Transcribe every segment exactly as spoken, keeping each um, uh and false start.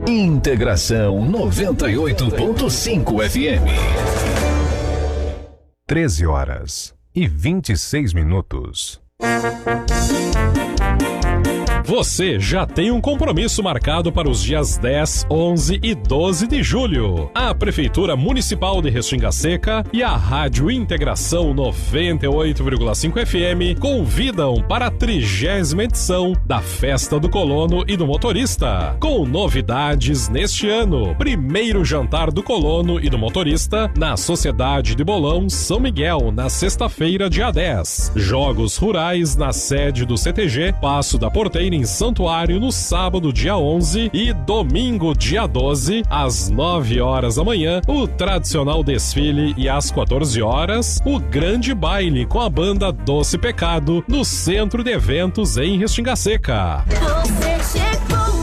Integração noventa e oito ponto cinco F M. treze horas e vinte e seis minutos. Você já tem um compromisso marcado para os dias dez, onze e doze de julho. A Prefeitura Municipal de Restinga Seca e a Rádio Integração noventa e oito vírgula cinco F M convidam para a trigésima edição da Festa do Colono e do Motorista. Com novidades neste ano: primeiro jantar do colono e do motorista na Sociedade de Bolão São Miguel, na sexta-feira, dia dez. Jogos rurais na sede do C T G Passo da Porteira, em Santuário, no sábado, dia onze, e domingo, dia doze, às nove horas da manhã, o tradicional desfile, e às quatorze horas, o grande baile com a banda Doce Pecado no Centro de Eventos em Restinga Seca. Você chegou,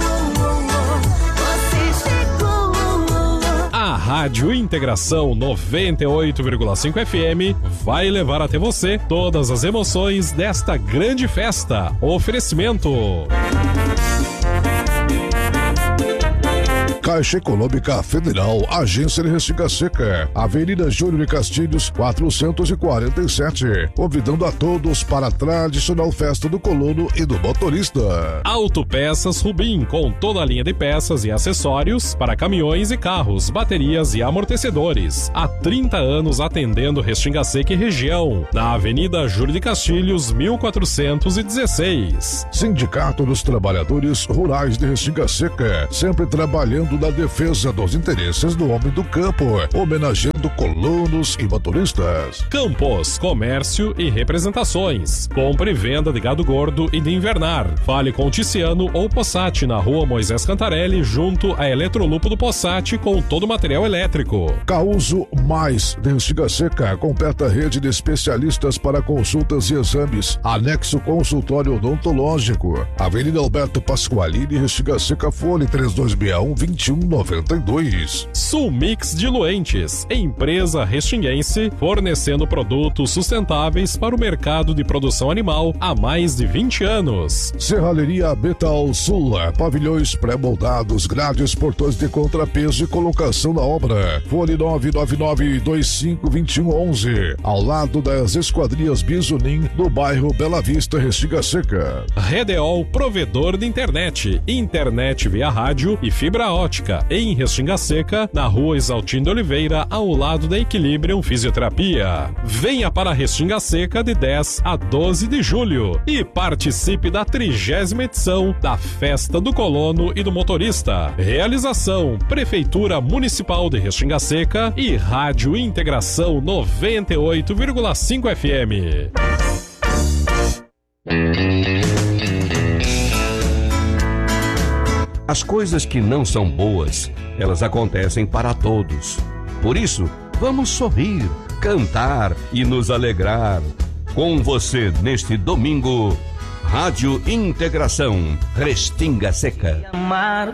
você chegou. A Rádio Integração noventa e oito vírgula cinco F M vai levar até você todas as emoções desta grande festa. Oferecimento: Caixa Econômica Federal, Agência de Restinga Seca, Avenida Júlio de Castilhos, quatrocentos e quarenta e sete, convidando a todos para a tradicional festa do colono e do motorista. Autopeças Rubim, com toda a linha de peças e acessórios para caminhões e carros, baterias e amortecedores. Há trinta anos atendendo Restinga Seca e região, na Avenida Júlio de Castilhos, mil quatrocentos e dezesseis. Sindicato dos Trabalhadores Rurais de Restinga Seca, sempre trabalhando na defesa dos interesses do homem do campo, homenageando colonos e motoristas. Campos, comércio e representações. Compra e venda de gado gordo e de invernar. Fale com Ticiano ou Possati na rua Moisés Cantarelli, junto a Eletrolupo do Possati, com todo o material elétrico. Causo Mais de Restinga Seca, completa rede de especialistas para consultas e exames. Anexo consultório odontológico. Avenida Alberto Pasqualini, Restinga Seca, fone três dois seis um, dois um nove dois. Sulmix Diluentes, empresa restinguense, fornecendo produtos sustentáveis para o mercado de produção animal há mais de vinte anos. Serralheria Betal Sul, pavilhões pré-moldados, grades, portões de contrapeso e colocação na obra. Fone nove nove nove, dois cinco dois um um um, ao lado das Esquadrias Bisunim, no bairro Bela Vista, Restinga Seca. Redeol, provedor de internet, internet via rádio e fibra ótica, em Restinga Seca, na rua Exaltindo Oliveira, ao lado da Equilibrium Fisioterapia. Venha para Restinga Seca de dez a doze de julho e participe da trigésima edição da Festa do Colono e do Motorista. Realização: Prefeitura Municipal de Restinga Seca e Rádio Integração noventa e oito vírgula cinco F M. As coisas que não são boas, elas acontecem para todos. Por isso, vamos sorrir, cantar e nos alegrar. Com você neste domingo, Rádio Integração, Restinga Seca. Amar